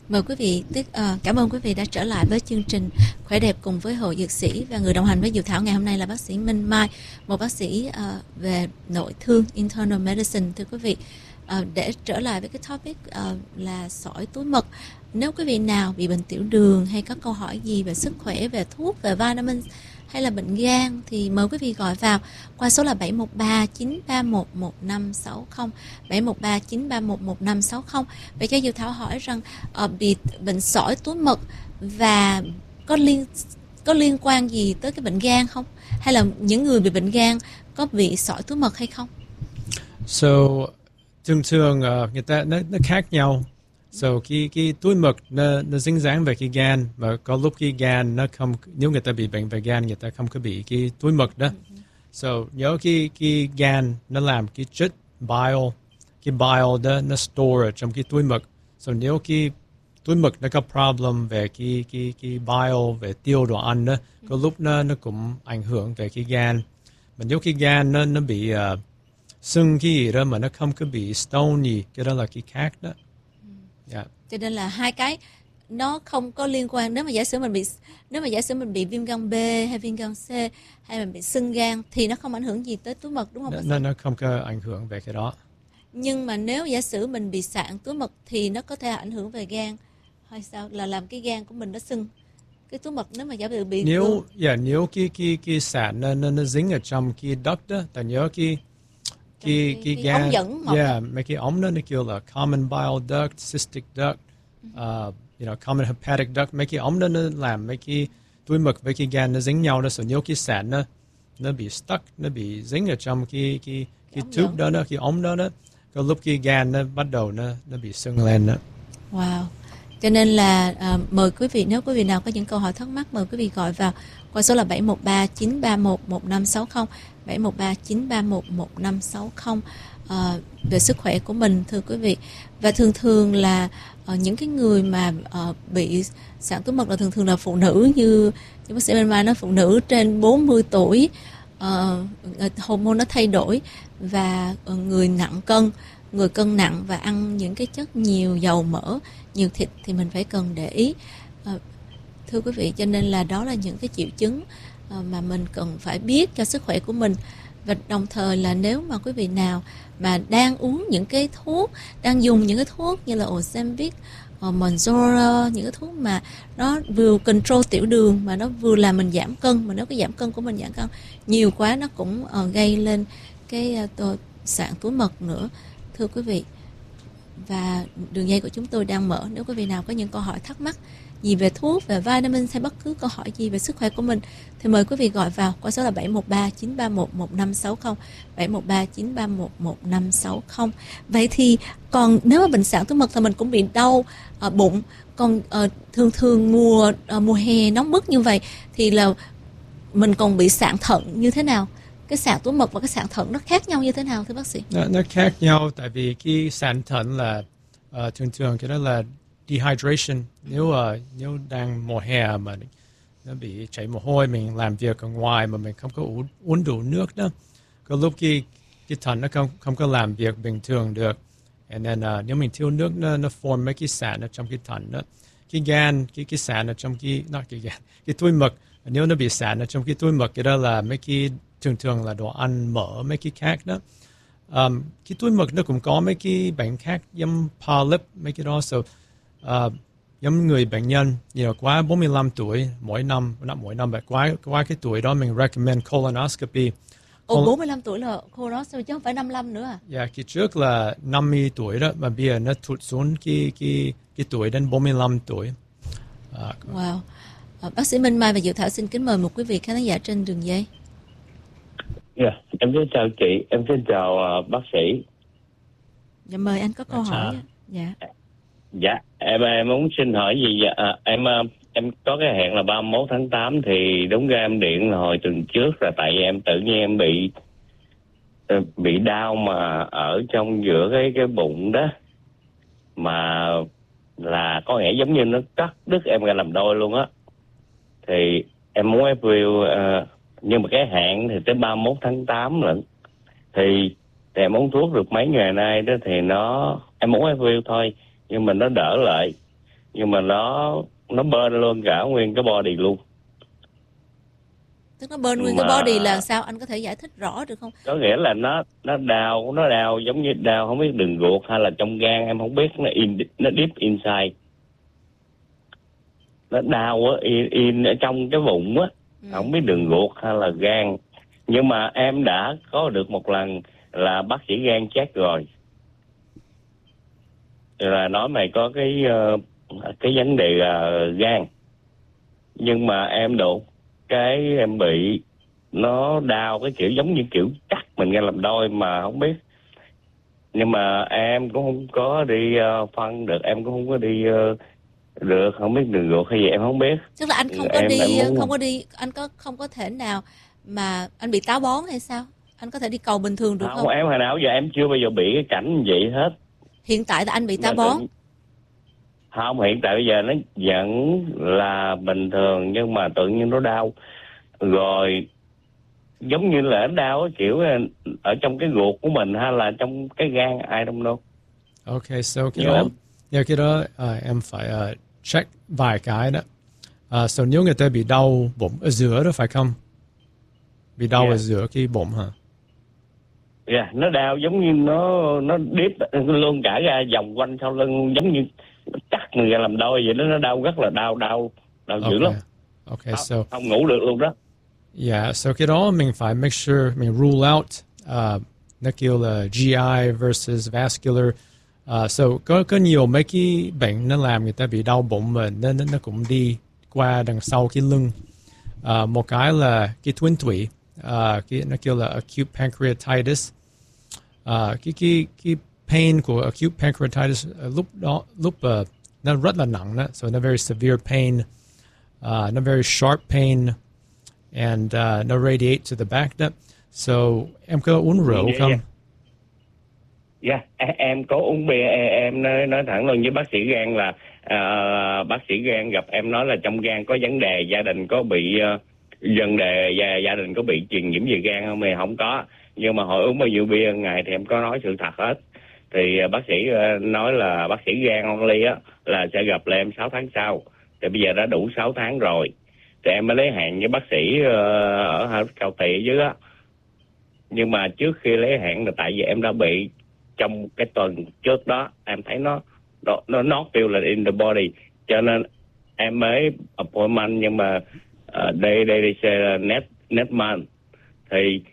Mời quý vị cảm ơn quý vị đã trở lại với chương trình Khỏe đẹp cùng với Hội Dược sĩ, và người đồng hành với Diệu Thảo ngày hôm nay là bác sĩ Minh Mai, một bác sĩ về nội thương internal medicine. Thưa quý vị, để trở lại với cái topic là sỏi túi mật. Nếu quý vị nào bị bệnh tiểu đường hay có câu hỏi gì về sức khỏe, về thuốc, về vitamin hay là bệnh gan thì mời quý vị gọi vào qua số là 713 931 1560, 713 931 1560. Vậy cho Diệu Thảo hỏi rằng bị bệnh sỏi túi mật và có liên quan gì tới cái bệnh gan không? Hay là những người bị bệnh gan có bị sỏi túi mật hay không? So thường thường người ta nó khác nhau. So cái túi mật nó dính dáng về cái gan, mà có lúc cái gan nó không, nếu người ta bị bệnh về gan người ta không có bị cái túi mật đó. So nhớ cái gan nó làm cái chất bile, cái bile đó nó store ở trong cái túi mật. So nếu cái túi mật nó có problem về cái bile, về tiêu đồ ăn đó, có lúc nó cũng ảnh hưởng về cái gan. Mà nếu cái gan nó bị sưng cái gì đó mà nó không có bị stone gì, cái đó là cái khác đó. Yeah. Cho nên là hai cái nó không có liên quan. Nếu mà giả sử mình bị viêm gan B hay viêm gan C hay mình bị sưng gan thì nó không ảnh hưởng gì tới túi mật, đúng không? Nó không có ảnh hưởng về cái đó. Nhưng mà nếu giả sử mình bị sạn túi mật thì nó có thể ảnh hưởng về gan hay sao, là làm cái gan của mình nó sưng. Cái túi mật nếu mà giả sử bị nếu cái sạn nó dính ở trong cái duct đó, ta nhớ cái gan, ống dẫn mấy cái ống đó nó kêu là common bile duct, cystic duct, common hepatic duct. Mấy cái ống đó nó làm mấy cái túi mật với cái gan nó dính nhau đó. So nếu cái sạn nó bị stuck, nó bị dính ở trong cái tube đó, cái ống đó, có lúc cái gan nó bắt đầu nó bị sưng lên đó. Wow. Cho nên là mời quý vị, nếu quý vị nào có những câu hỏi thắc mắc, mời quý vị gọi vào qua số là 713 931 1560, 713 931 1560 về sức khỏe của mình, thưa quý vị. Và thường là những cái người mà bị sạn túi mật là thường là phụ nữ, như bác sĩ Minh Mai nói, phụ nữ trên 40 tuổi, hormone nó thay đổi, và người cân nặng và ăn những cái chất nhiều dầu mỡ, nhiều thịt thì mình phải cần để ý, thưa quý vị. Cho nên là đó là những cái triệu chứng mà mình cần phải biết cho sức khỏe của mình. Và đồng thời là nếu mà quý vị nào mà đang uống những cái thuốc, đang dùng những cái thuốc như là Ozempic, Mounjaro, những cái thuốc mà nó vừa control tiểu đường mà nó vừa làm mình giảm cân, mà nếu cái giảm cân của mình giảm cân nhiều quá nó cũng gây lên cái sạn túi mật nữa, thưa quý vị. Và đường dây của chúng tôi đang mở, nếu quý vị nào có những câu hỏi thắc mắc gì về thuốc, về vitamin hay bất cứ câu hỏi gì về sức khỏe của mình thì mời quý vị gọi vào qua số là 713 931 1560, 713 931 1560. Vậy thì còn nếu mà bệnh sạn túi mật thì mình cũng bị đau bụng. Còn thường mùa hè nóng bức như vậy thì là mình còn bị sạn thận như thế nào? Cái sạn túi mật và cái sạn thận nó khác nhau như thế nào thưa bác sĩ? Nó khác nhau tại vì cái sạn thận là thường cái đó là dehydration. Nếu đang mùa hè mà nó bị chảy mồ hôi, mình làm việc ở ngoài mà mình không có uống đủ nước đó, có lúc cái thận nó không có làm việc bình thường được. And then nếu mình thiếu nước nó form mấy cái sạn ở trong cái thận đó. Cái gan, cái sạn ở trong cái túi mật, nếu nó bị sạn ở trong cái túi mật, cái đó là mấy cái thường là đồ ăn mỡ, mấy cái khác đó. Cái túi mật nó cũng có mấy cái bệnh khác giống polyp, mấy cái đó. So giống người bệnh nhân quá 45 tuổi mỗi năm but qua cái tuổi đó mình recommend colonoscopy. 45 tuổi là colonoscopy chứ không phải 55 nữa à? Cái trước là 50 tuổi đó, mà bây giờ nó thụt xuống cái tuổi đến 45 tuổi. Wow. Bác sĩ Minh Mai và Diệu Thảo xin kính mời một quý vị khán giả trên đường dây. Em xin chào chị, em xin chào bác sĩ. Dạ, mời anh có câu hỏi. Dạ, em muốn xin hỏi gì em có cái hẹn là 31 tháng 8 thì đúng ra em điện hồi tuần trước là tại vì em tự nhiên em bị đau mà ở trong giữa cái bụng đó, mà là có nghĩa giống như nó cắt đứt em ra làm đôi luôn á. Thì em muốn review nhưng mà cái hẹn thì tới 31 tháng 8 lận. Thì em uống thuốc được mấy ngày nay đó thì em muốn review thôi, nhưng mà nó đỡ lại. nhưng mà nó burn luôn cả nguyên cái body luôn. Tức nó burn nguyên Mà cái body là sao? Anh có thể giải thích rõ được không? có nghĩa là nó đau giống như đau không biết đường ruột hay là trong gan, em không biết, nó deep inside. Nó đau á, in ở trong cái bụng á, không biết đường ruột hay là gan. Nhưng mà em đã có được một lần là bác sĩ gan check rồi, là nói mày có cái vấn đề gan. Nhưng mà em đột cái em bị nó đau cái kiểu giống như kiểu cắt mình ra làm đôi mà không biết. Nhưng mà em cũng không có đi phân được, em cũng không có đi được, không biết đường ruột hay gì em không biết. Tức là anh không có đi, anh không có thể nào mà anh bị táo bón hay sao? Anh có thể đi cầu bình thường được không? Em hồi nào giờ em chưa bao giờ bị cái cảnh như vậy hết. Hiện tại là anh bị táo bón. Không, hiện tại bây giờ nó vẫn là bình thường, nhưng mà tự nhiên nó đau. Rồi giống như là nó đau kiểu ở trong cái ruột của mình hay là trong cái gan, ai don't know. Okay, so cái đó em phải check vài cái đó. So nếu người ta bị đau bụng ở giữa đó phải không? Bị đau ở giữa cái bụng hả? Dạ, nó đau giống như nó điếp luôn cả ra vòng quanh sau lưng, giống như cắt người ra làm đôi vậy đó. Nó đau rất là đau dữ lắm. Okay, so không ngủ được luôn đó. Yeah, so cái đó mình phải make sure mình rule out nó kêu là GI versus vascular. So có nhiều mấy cái bệnh nó làm người ta bị đau bụng mà nó cũng đi qua đằng sau cái lưng. Một cái là cái tuyến tụy, cái nó kêu là acute pancreatitis. Cái pain của acute pancreatitis lúc nó rất là nặng đó, so nó very severe pain, nó very sharp pain, and nó radiate to the back đó. So em có uống rượu không? Dạ, em có uống bia. Em nói thẳng luôn với bác sĩ gan là bác sĩ gan gặp em nói là trong gan có vấn đề, gia đình có bị vấn đề, gia đình có bị truyền nhiễm về gan không? Thì không có, nhưng mà hỏi uống bao nhiêu bia ngày thì em có nói sự thật hết. Thì bác sĩ nói là bác sĩ gan only á là sẽ gặp lại em 6 tháng sau. Thì bây giờ đã đủ 6 tháng rồi, thì em mới lấy hẹn với bác sĩ ở Cao Thị ở dưới á. Nhưng mà trước khi lấy hẹn là tại vì em đã bị trong cái tuần trước đó, em thấy nó not feel là in the body, cho nên em mới appointment. Nhưng mà đây sẽ là next month thì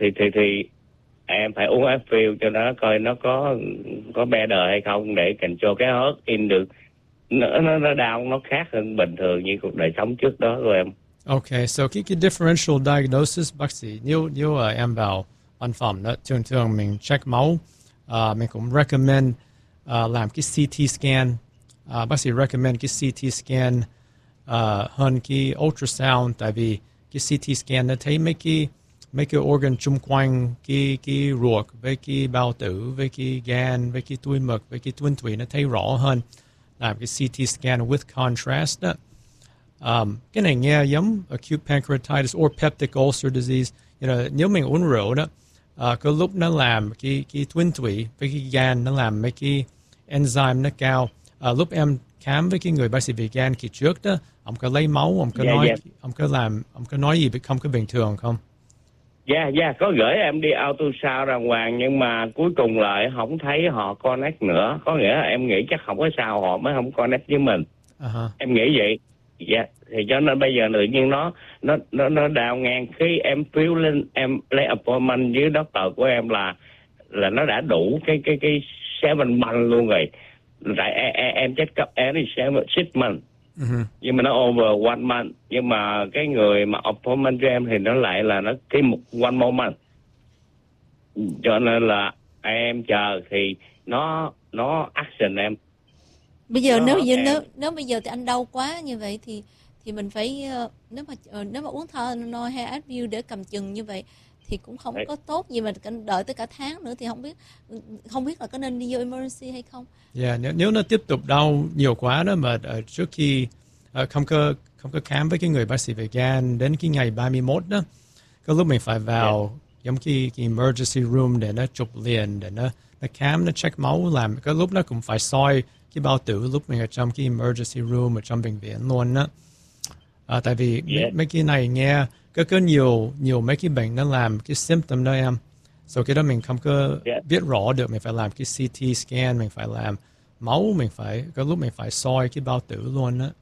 em phải uống Advil cho nó coi nó có better hay không, để control cái hớt in được. Nó đau, nó khác hơn bình thường như cuộc đời sống trước đó của em. Okay, so cái differential diagnosis bác sĩ nếu em vào văn phòng đó, thường mình check máu, mình cũng recommend làm cái CT scan. Bác sĩ recommend cái CT scan hơn cái ultrasound, tại vì cái CT scan nó thấy mấy cái organ chung quanh cái ruột với cái bao tử với cái gan với cái túi mật với cái tuyến tụy nó thấy rõ hơn. Làm cái CT scan with contrast đó. Cái này nghe giống acute pancreatitis or peptic ulcer disease. Nếu mình uống rượu đó, có lúc nó làm cái tuyến tụy với cái gan, nó làm mấy cái enzyme nó cao. Lúc em khám với cái người bác sĩ về gan kỳ trước đó, ông có lấy máu, ông có nói gì không có bình thường không? Dạ, có gửi em đi ultrasound đàng hoàng, nhưng mà cuối cùng lại không thấy họ connect nữa. Có nghĩa là em nghĩ chắc không có sao họ mới không connect với mình. Em nghĩ vậy. Dạ, thì cho nên bây giờ tự nhiên nó đào ngang. Khi em phill lên, em lấy appointment với doctor của em là nó đã đủ cái 7 month luôn rồi. Tại em check up every 6 month. Nhưng mà nó over 1 month. Nhưng mà cái người mà appointment cho em thì nó lại là nó cái one more month. Cho nên là em chờ thì nó action em. Bây giờ nếu bây giờ thì anh đau quá như vậy thì mình phải nếu mà uống Tylenol hay Advil để cầm chừng như vậy thì cũng không có tốt gì, mà đợi tới cả tháng nữa thì không biết là có nên đi vô emergency hay không. Yeah, nếu nó tiếp tục đau nhiều quá đó mà trước khi không có khám với cái người bác sĩ về gan đến cái ngày 31 đó, có lúc mình phải vào giống cái emergency room để nó chụp liền, để nó khám, nó check máu, làm có lúc nó cũng phải soi cái bao tử lúc mình ở trong cái emergency room ở trong bệnh viện luôn á. Tại vì mấy cái này nghe có nhiều mấy cái bệnh nó làm cái symptom đó em. So cái đó mình không có biết rõ được, mình phải làm cái CT scan, mình phải làm máu, có lúc mình phải soi cái bao tử luôn á.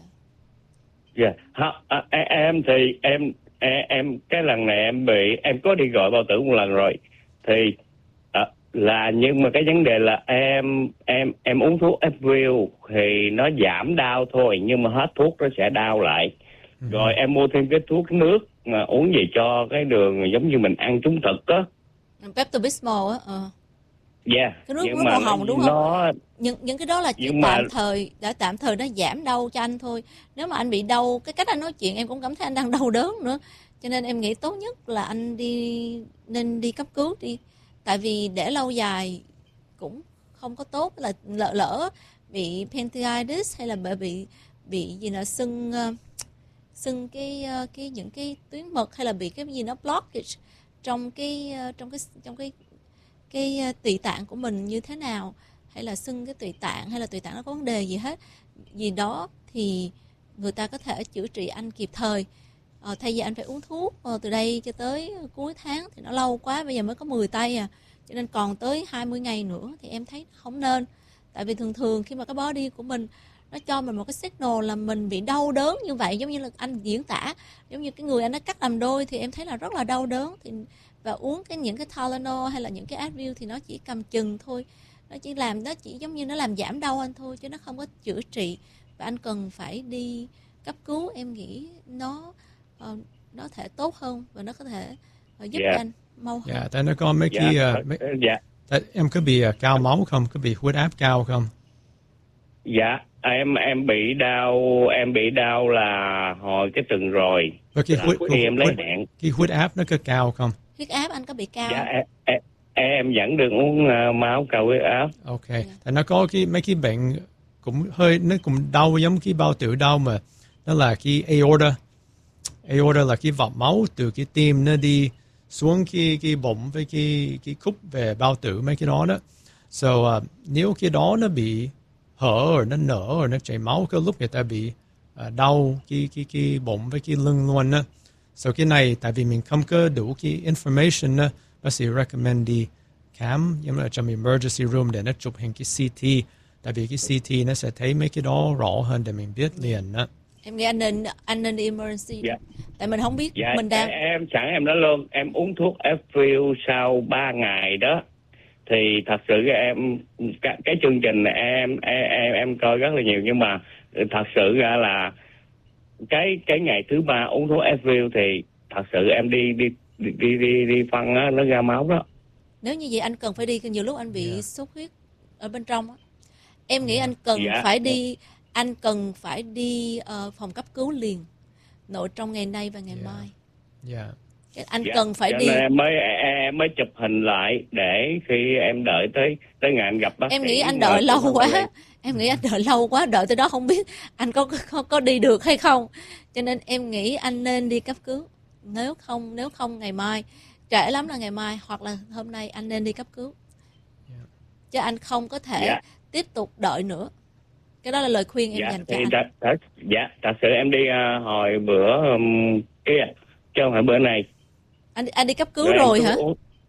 Em thì em cái lần này em có đi gọi bao tử một lần rồi, thì nhưng mà cái vấn đề là em uống thuốc Advil thì nó giảm đau thôi, nhưng mà hết thuốc nó sẽ đau lại. Rồi em mua thêm cái thuốc nước mà uống gì cho cái đường giống như mình ăn trúng thực á, Pepto-Bismol á. Cái nước màu hồng đúng không? Những cái đó là chỉ tạm thời nó giảm đau cho anh thôi. Nếu mà anh bị đau, cái cách anh nói chuyện em cũng cảm thấy anh đang đau đớn nữa. Cho nên em nghĩ tốt nhất là anh nên đi cấp cứu đi. Tại vì để lâu dài cũng không có tốt, là lỡ bị pancreatitis hay là bị gì nó sưng những cái tuyến mật, hay là bị cái gì nó blockage trong cái tụy tạng của mình như thế nào, hay là sưng cái tụy tạng, hay là tụy tạng nó có vấn đề gì hết gì đó, thì người ta có thể chữa trị anh kịp thời. Thay vì anh phải uống thuốc từ đây cho tới cuối tháng thì nó lâu quá, bây giờ mới có 10 tay cho nên còn tới 20 ngày nữa thì em thấy không nên. Tại vì thường khi mà cái body của mình nó cho mình một cái signal là mình bị đau đớn như vậy, giống như là anh diễn tả, giống như cái người anh nó cắt làm đôi, thì em thấy là rất là đau đớn. Và uống những cái Tylenol hay là những cái Advil thì nó chỉ cầm chừng thôi, nó chỉ giống như nó làm giảm đau anh thôi, chứ nó không có chữa trị. Và anh cần phải đi cấp cứu, em nghĩ nó thể tốt hơn và nó có thể giúp anh mau hơn. Tại nó có mấy cái em có bị cao máu không, có bị huyết áp cao không? Em bị đau là hồi cái tuần rồi. Và em lấy hẹn. Cái huyết áp nó có cao không? Huyết áp anh có bị cao? Em vẫn được uống máu cao huyết áp. Ok. Thì nó có mấy cái bệnh nó cũng đau giống cái bao tử đau, mà nó là cái aorta. Aorta là cái vòng máu từ cái tim nó đi xuống cái bụng với cái khúc về bao tử, mấy cái đó đó. So nếu cái đó nó bị hở rồi nó nở rồi nó chảy máu, có lúc người ta bị đau cái bụng với cái lưng luôn á. So cái này tại vì mình không có đủ cái information á, bác sĩ recommend đi khám giống như trong emergency room để nó chụp hình cái CT. Tại vì cái CT nó sẽ thấy mấy cái đó rõ hơn để mình biết liền á. Em nghĩ anh nên đi emergency. Tại mình không biết mình đang. Em nói luôn, em uống thuốc Advil sau 3 ngày đó, thì thật sự cái chương trình này em coi rất là nhiều, nhưng mà thật sự ra là cái ngày thứ 3 uống thuốc Advil thì thật sự em đi phân á, nó ra máu đó. Nếu như vậy anh cần phải đi, nhiều lúc anh bị sốt huyết ở bên trong á. Em nghĩ anh cần phải đi. Anh cần phải đi phòng cấp cứu liền, nội trong ngày nay và ngày mai. Anh cần phải đi. Em mới chụp hình lại để khi em đợi tới ngày anh gặp bác sĩ. Em nghĩ anh đợi lâu quá. Em nghĩ anh đợi lâu quá, đợi tới đó không biết anh có đi được hay không. Cho nên em nghĩ anh nên đi cấp cứu. Nếu không ngày mai, trễ lắm là ngày mai hoặc là hôm nay anh nên đi cấp cứu. Chứ anh không có thể tiếp tục đợi nữa. Cái đó là lời khuyên em dành cho anh. Thật sự em đi hồi bữa chứ không phải bữa này. Anh đi cấp cứu rồi hả?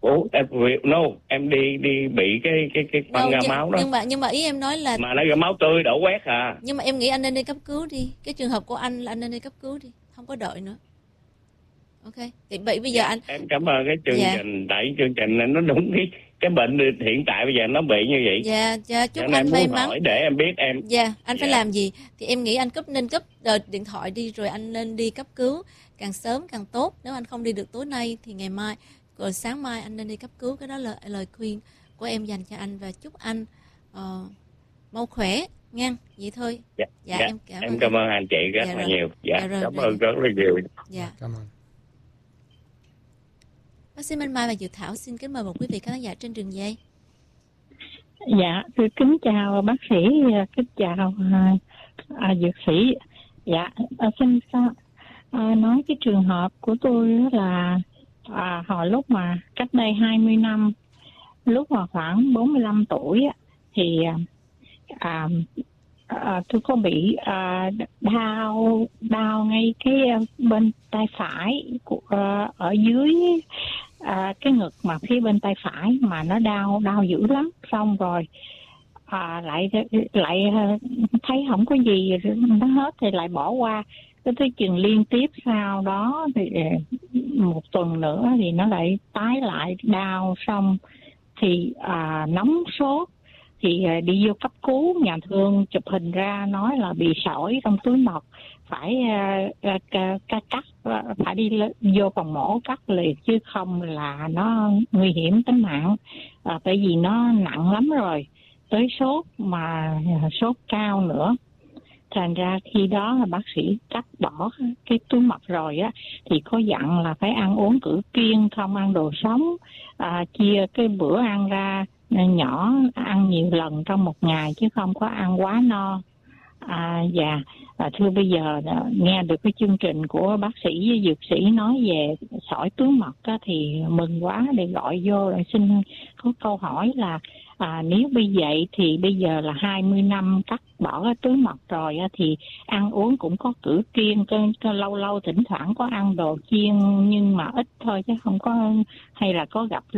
Em đi bị cái phân ra máu đó. Nhưng mà ý em nói là mà nó ra máu tươi đổ quét Nhưng mà em nghĩ anh nên đi cấp cứu đi. Cái trường hợp của anh là anh nên đi cấp cứu đi, không có đợi nữa. Ok. Thì bây giờ anh. Em cảm ơn cái chương trình, tại chương trình này nó đúng cái bệnh hiện tại bây giờ nó bị như vậy. Chúc anh may mắn. Để em biết em. Anh phải làm gì thì em nghĩ anh nên cấp điện thoại đi, rồi anh nên đi cấp cứu càng sớm càng tốt. Nếu anh không đi được tối nay thì ngày mai, rồi sáng mai anh nên đi cấp cứu. Cái đó là lời khuyên của em dành cho anh, và chúc anh mau khỏe nha. Vậy thôi. Em cảm ơn anh chị rất là nhiều. Cảm ơn rất là nhiều. Cảm ơn. Bác sĩ Minh Mai và Dược Thảo xin kính mời một quý vị khán giả trên đường dây. Tôi kính chào bác sĩ, kính chào dược sĩ. Xin nói cái trường hợp của tôi là hồi lúc mà cách đây 20 năm, lúc mà khoảng 45 tuổi thì tôi có bị đau ngay cái bên tay phải ở dưới cái ngực mà phía bên tay phải, mà nó đau dữ lắm. Xong rồi lại thấy không có gì nó hết thì lại bỏ qua. Cái tới chừng liên tiếp sau đó thì một tuần nữa thì nó lại tái lại đau. Xong thì nóng sốt thì đi vô cấp cứu, nhà thương chụp hình ra nói là bị sỏi trong túi mật, phải cắt, phải đi vô phòng mổ cắt liền, chứ không là nó nguy hiểm tính mạng. Tại vì nó nặng lắm rồi, tới sốt mà sốt cao nữa. Thành ra khi đó là bác sĩ cắt bỏ cái túi mật rồi á, thì có dặn là phải ăn uống cử kiêng, không ăn đồ sống, chia cái bữa ăn ra nhỏ, ăn nhiều lần trong một ngày chứ không có ăn quá no. Thưa, bây giờ nghe được cái chương trình của bác sĩ với dược sĩ nói về sỏi túi mật á, thì mừng quá, để gọi vô rồi xin có câu hỏi là nếu như vậy thì bây giờ là 20 năm cắt bỏ cái túi mật rồi á, thì ăn uống cũng có cử kiêng, lâu lâu thỉnh thoảng có ăn đồ chiên nhưng mà ít thôi, chứ không có, hay là có gặp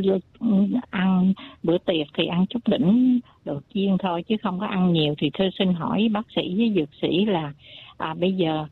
ăn bữa tiệc thì ăn chút đỉnh đồ chiên thôi chứ không có ăn nhiều. Thì thưa xin hỏi bác sĩ với dược sĩ là bây giờ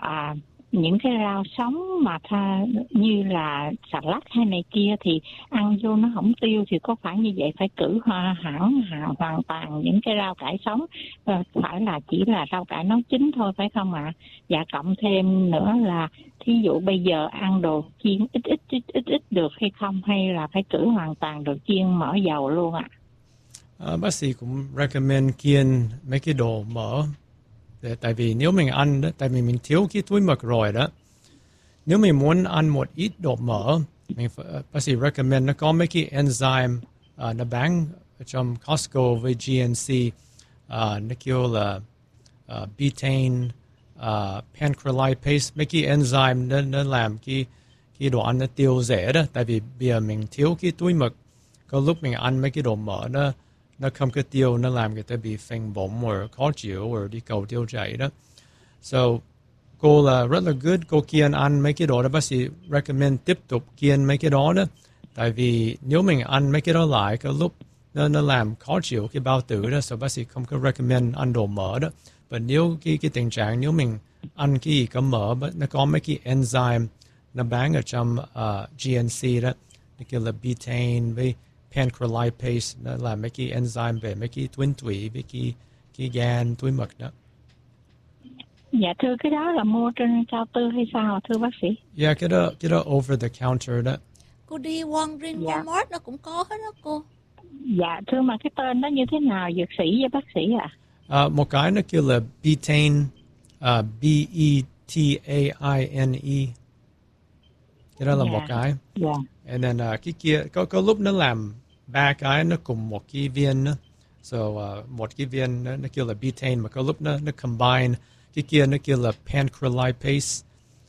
những cái rau sống mà như là xà lách hay này kia thì ăn vô nó không tiêu, thì có phải như vậy phải cử hẳn hoàn toàn những cái rau cải sống, phải là chỉ là rau cải nấu chín thôi phải không ạ? Dạ, cộng thêm nữa là thí dụ bây giờ ăn đồ chiên ít được hay không, hay là phải cử hoàn toàn đồ chiên mỡ dầu luôn ạ? Bác sĩ cũng recommend kiêng mấy cái đồ mỡ. Tại vì nếu mình ăn đó, tại vì mình thiếu cái túi mật rồi đó, nếu mình muốn ăn một ít độ mỡ, bác sĩ recommend nó có mấy cái enzyme nó bán trong Costco với GNC, nó kêu là betaine pancrelipase, mấy cái enzyme nó làm cái đồ ăn nó tiêu dễ đó. Tại vì bây giờ mình thiếu cái túi mật, có lúc mình ăn mấy cái đồ mỡ nó không có tiêu, nó làm người ta bị phình bụng hoặc khó chịu hoặc đi cầu tiêu chảy đó. So cô là rất là good, cô kiêng ăn mấy cái đó đó, bác sĩ recommend tiếp tục kiêng mấy cái đó đó. Tại vì nếu mình ăn mấy cái đó lại, có lúc nó làm khó chịu cái bao tử đó, so bác sĩ không có recommend ăn đồ mỡ đó. Và nếu cái tình trạng nếu mình ăn cái gì có mỡ, nó có mấy cái enzyme nó bán ở trong GNC đó, nó kêu là betaine với pancrelipase, nó là mấy cái enzyme về mấy cái tuyến tụy với cái gan túi mật đó. Dạ thưa, cái đó là mua trên cao tư hay sao thưa bác sĩ? Dạ, cái đó over the counter đó. Cô đi Walgreens, Walmart nó cũng có hết đó cô. Dạ thưa, mà cái tên đó như thế nào dược sĩ với bác sĩ ạ? Một cái nó kêu là betaine, betaine. Cái đó là một cái. Dạ. And then cái kia có lúc nó làm 3 cái nó cùng một cái viên đó. So một cái viên nó kêu là betaine, mà có lúc nó combine. Cái kia nó kêu là pancrelipase,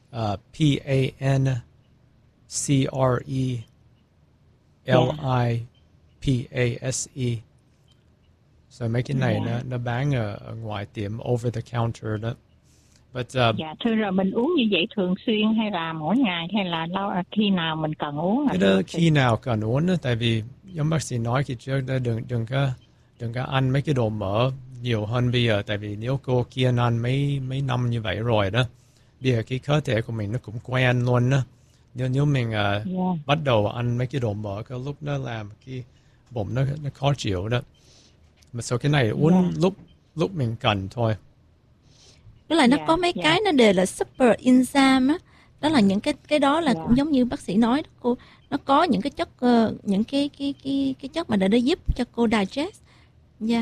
PANCRELIPASE. So mấy cái này nó bán ở ngoài tiệm over the counter đó. But, dạ thưa, rồi mình uống như vậy thường xuyên hay là mỗi ngày, hay là khi nào mình cần uống? Cái đó khi nào cần uống đó, tại vì giống bác sĩ nói khi trước đó, đừng có ăn mấy cái đồ mỡ nhiều hơn bây giờ. Tại vì nếu cô kiêng ăn mấy năm như vậy rồi đó, bây giờ cái cơ thể của mình nó cũng quen luôn đó. Nếu mình bắt đầu ăn mấy cái đồ mỡ, có lúc nó làm cái bụng nó khó chịu đó. Mà sau cái này uống lúc mình cần thôi. Với lại nó có mấy cái nó đều là super enzyme á, đó là những cái đó là cũng giống như bác sĩ nói đó cô, nó có những cái chất những cái chất mà để giúp cho cô digest. Dạ.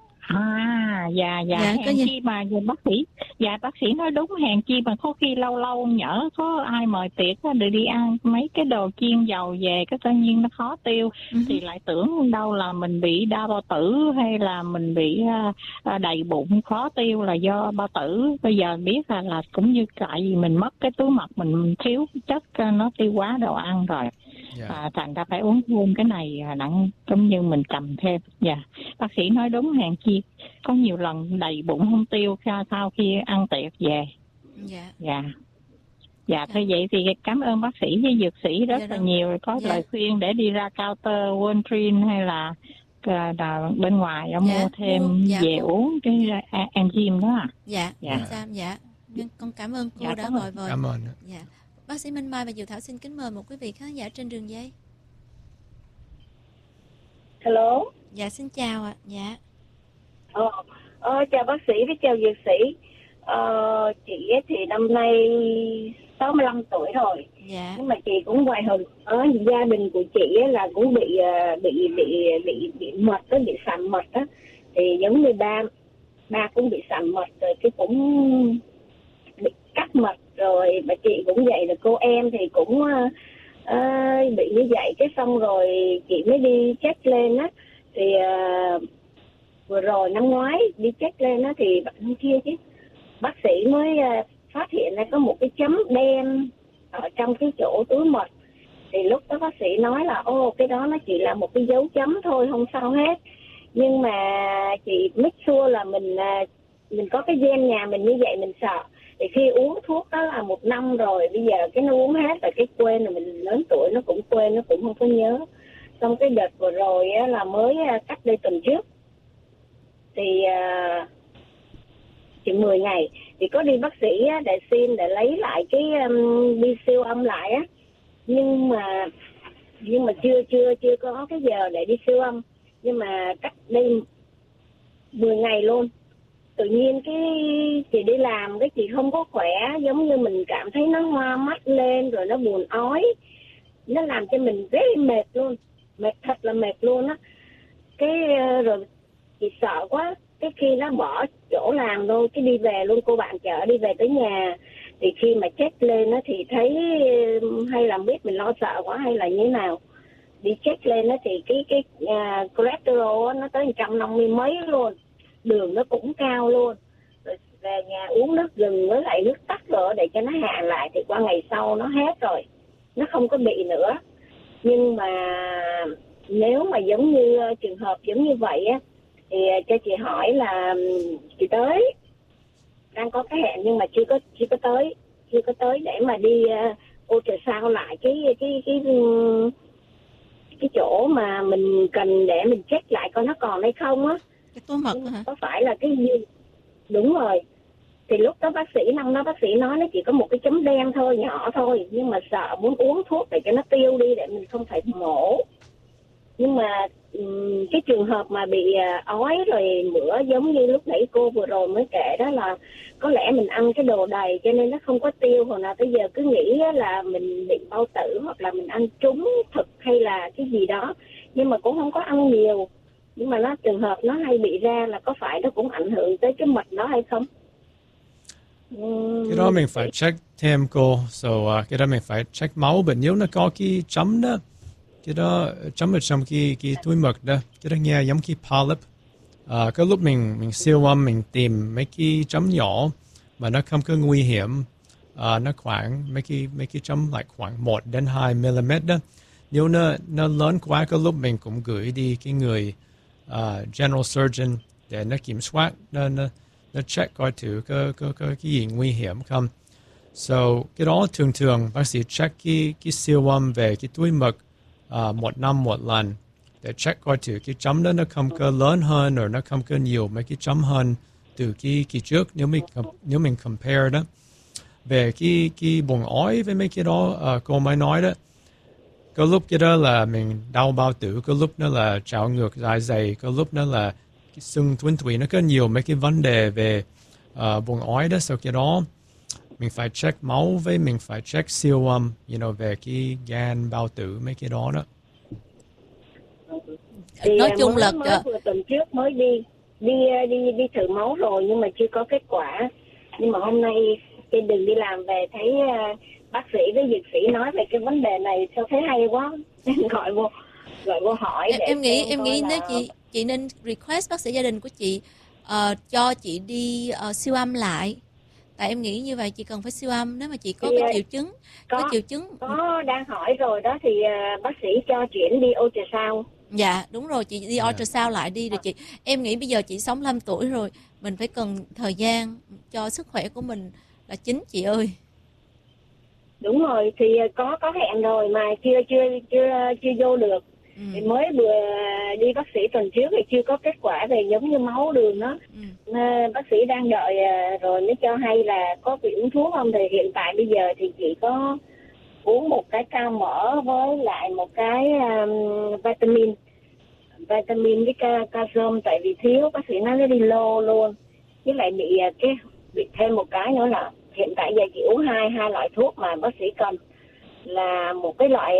Hèn chi mà bác sĩ nói đúng, hèn chi mà có khi lâu lâu nhỡ có ai mời tiệc để đi ăn mấy cái đồ chiên dầu về, cái tự nhiên nó khó tiêu, thì lại tưởng đâu là mình bị đau bao tử hay là mình bị đầy bụng khó tiêu là do bao tử. Bây giờ biết là cũng như tại vì mình mất cái túi mật, mình thiếu chất nó tiêu hóa đồ ăn rồi. thành ra phải uống thêm cái này nặng giống như mình cầm thêm. Bác sĩ nói đúng, hàng chi có nhiều lần đầy bụng không tiêu sau khi ăn tiệc về. Thôi vậy thì cảm ơn bác sĩ với dược sĩ rất là nhiều, có lời khuyên để đi ra counter Walgreens hay là bên ngoài mua thêm về uống cái enzyme đó. Con cảm ơn cô đã gọi vời. Cảm ơn. Bác sĩ Minh Mai và Diệu Thảo xin kính mời một quý vị khán giả trên đường dây. Hello. Xin chào ạ. Chào bác sĩ với chào dược sĩ. Chị thì năm nay 65 tuổi rồi. Nhưng mà chị cũng hoài hận. Ở gia đình của chị là cũng bị mật đó, bị sạm mật đó. Thì giống như ba cũng bị sạm mật rồi, cái cũng bị cắt mật rồi, bà chị cũng vậy, rồi cô em thì cũng bị như vậy. Cái xong rồi chị mới đi check lên á, thì vừa rồi năm ngoái đi check lên á, thì năm kia chứ bác sĩ mới phát hiện ra có một cái chấm đen ở trong cái chỗ túi mật. Thì lúc đó bác sĩ nói là cái đó nó chỉ là một cái dấu chấm thôi, không sao hết. Nhưng mà chị make sure là mình có cái gen nhà mình như vậy, mình sợ. Thì khi uống thuốc đó là 1 năm rồi, bây giờ cái nó uống hết rồi, cái quên rồi, mình lớn tuổi nó cũng quên, nó cũng không có nhớ. Xong cái đợt vừa rồi á, là mới cách đây tuần trước thì chỉ 10 ngày thì có đi bác sĩ á, để xin để lấy lại cái đi siêu âm lại á, nhưng mà chưa có cái giờ để đi siêu âm. Nhưng mà cách đây 10 ngày luôn, tự nhiên cái chị đi làm cái chị không có khỏe, giống như mình cảm thấy nó hoa mắt lên rồi nó buồn ói, nó làm cho mình rất mệt luôn, mệt thật là mệt luôn á. Cái rồi chị sợ quá, cái khi nó bỏ chỗ làm luôn, cái đi về luôn, cô bạn chở đi về tới nhà. Thì khi mà check lên á thì thấy, hay là biết mình lo sợ quá hay là như thế nào, đi check lên á thì cái cholesterol á, nó tới 150 mấy luôn, đường nó cũng cao luôn. Rồi về nhà uống nước gừng với lại nước tắc rồi để cho nó hạ lại, thì qua ngày sau nó hết rồi, nó không có bị nữa. Nhưng mà nếu mà giống như trường hợp giống như vậy á, thì cho chị hỏi là chị tới đang có cái hẹn nhưng mà chưa có tới để mà đi ultrasound lại cái chỗ mà mình cần để mình check lại coi nó còn hay không á. Cái túi mật hả? Có phải là cái gì? Đúng rồi. Thì lúc đó bác sĩ nói nó chỉ có một cái chấm đen thôi, nhỏ thôi, nhưng mà sợ muốn uống thuốc để cho nó tiêu đi để mình không phải mổ. Nhưng mà cái trường hợp mà bị ói rồi mửa giống như lúc nãy cô vừa rồi mới kể đó, là có lẽ mình ăn cái đồ đầy cho nên nó không có tiêu, hồi nào tới giờ cứ nghĩ là mình bị bao tử hoặc là mình ăn trúng thực hay là cái gì đó, nhưng mà cũng không có ăn nhiều. Nhưng mà trường hợp nó hay bị ra là có phải nó cũng ảnh hưởng tới cái mật đó hay không? Cái đó mình phải check thêm cô. Cái đó mình phải check máu. But nếu nó có cái chấm đó, cái đó chấm ở trong cái túi mật đó, cái đó nghe giống cái polyp. Cái lúc mình siêu âm mình tìm mấy cái chấm nhỏ mà nó không có nguy hiểm, nó khoảng mấy cái chấm lại khoảng 1 đến 2 mm đó. Nếu nó lớn quá, cái lúc mình cũng gửi đi cái người general surgeon để nó kiểm soát, nó check coi thử có cái gì nguy hiểm không. Cái đó thường bác sĩ check cái siêu âm về cái túi mật 1 năm một lần để check coi thử cái chấm đó nó không có lớn hơn rồi nó không có nhiều mấy cái chấm hơn từ cái trước. Nếu mình compare đó về cái bụng ói với mấy cái đó cô mới nói đó, có lúc cái đó là mình đau bao tử, có lúc nó là trào ngược dạ dày, có lúc nó là cái xương tuyến tụy, nó có nhiều mấy cái vấn đề về bụng ói đó. Sau cái đó mình phải check máu với mình phải check siêu âm, về cái gan, bao tử, mấy cái đó đó. Thì nói chung là vừa tuần trước mới đi thử máu rồi nhưng mà chưa có kết quả. Nhưng mà hôm nay trên đường đi làm về thấy bác sĩ với dược sĩ nói về cái vấn đề này, sao thấy hay quá, nên gọi vô hỏi. Em nghĩ nếu chị nên request bác sĩ gia đình của chị cho chị đi siêu âm lại. Tại em nghĩ như vậy chị cần phải siêu âm nếu mà chị có Thì, cái triệu chứng, có triệu chứng. Có đang hỏi rồi đó thì bác sĩ cho chuyển đi ultrasound. Dạ đúng rồi, chị đi ultrasound lại đi rồi chị. Em nghĩ bây giờ chị 65 tuổi rồi, mình phải cần thời gian cho sức khỏe của mình là chính chị ơi. Đúng rồi, thì có hẹn rồi mà chưa vô được. Thì mới vừa đi bác sĩ tuần trước thì chưa có kết quả về giống như máu đường đó. Bác sĩ đang đợi rồi mới cho hay là có bị uống thuốc không. Thì hiện tại bây giờ thì chỉ có uống một cái cao mỡ với lại một cái vitamin với calcium, tại vì thiếu, bác sĩ nói nó đi lô luôn. Với lại bị thêm một cái nữa là hiện tại giờ chỉ uống hai loại thuốc mà bác sĩ cần, là một cái loại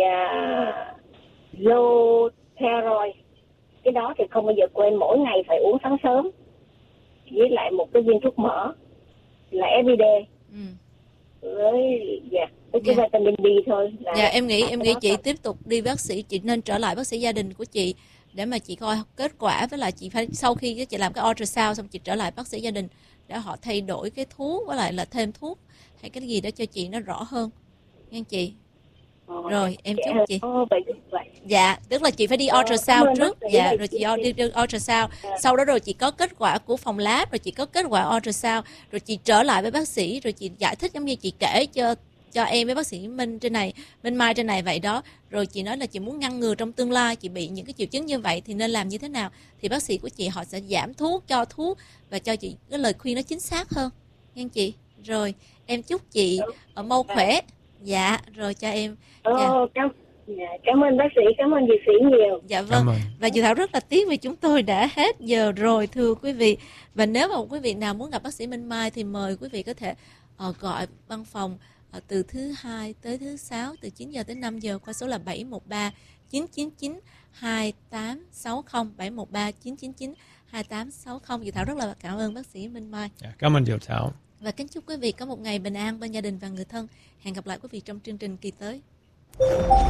Loteroid, cái đó thì không bao giờ quên, mỗi ngày phải uống sáng sớm, với lại một cái viên thuốc mỡ là everyday. Với cái vitamin D thôi. Dạ em nghĩ chị tiếp tục đi bác sĩ, chị nên trở lại bác sĩ gia đình của chị để mà chị coi kết quả, với lại chị phải sau khi chị làm cái ultrasound xong chị trở lại bác sĩ gia đình để họ thay đổi cái thuốc với lại là thêm thuốc hay cái gì đó cho chị nó rõ hơn nha chị. Rồi em chúc chị. Dạ, tức là chị phải đi ultrasound trước. Dạ, rồi chị đi ultrasound. Sau đó rồi chị có kết quả của phòng lab, rồi chị có kết quả ultrasound, rồi chị trở lại với bác sĩ, rồi chị giải thích giống như chị kể cho em với bác sĩ Minh Mai trên này vậy đó. Rồi chị nói là chị muốn ngăn ngừa trong tương lai chị bị những cái triệu chứng như vậy thì nên làm như thế nào. Thì bác sĩ của chị họ sẽ giảm thuốc, cho thuốc và cho chị cái lời khuyên nó chính xác hơn nha chị. Rồi em chúc chị mau khỏe. Dạ, rồi cho em. Cảm ơn bác sĩ, cảm ơn dược sĩ nhiều. Dạ vâng. Và chị Thảo rất là tiếc vì chúng tôi đã hết giờ rồi thưa quý vị. Và nếu mà quý vị nào muốn gặp bác sĩ Minh Mai thì mời quý vị có thể gọi văn phòng từ thứ Hai tới thứ Sáu từ 9 giờ tới 5 giờ qua số là 713 999 2860 713 999 2860. Chị Thảo rất là cảm ơn bác sĩ Minh Mai. Cảm ơn chị Thảo. Và kính chúc quý vị có một ngày bình an bên gia đình và người thân. Hẹn gặp lại quý vị trong chương trình kỳ tới.